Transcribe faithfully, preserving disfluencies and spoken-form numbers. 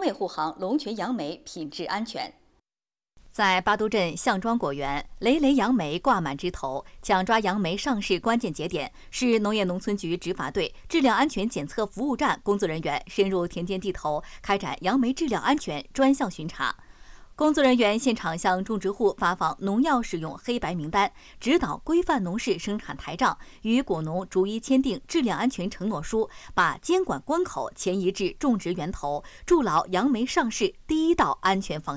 为护航龙泉杨梅品质安全。 在巴都镇项庄果园，累累杨梅挂满枝头，抢抓杨梅上市关键节点是农业农村局执法队质量安全检测服务站工作人员深入田间地头，开展杨梅质量安全专项巡查。工作人员现场向种植户发放农药使用黑白名单，指导规范农事生产台账，与果农逐一签订质量安全承诺书，把监管关口前移至种植源头，筑牢杨梅上市第一道安全防线。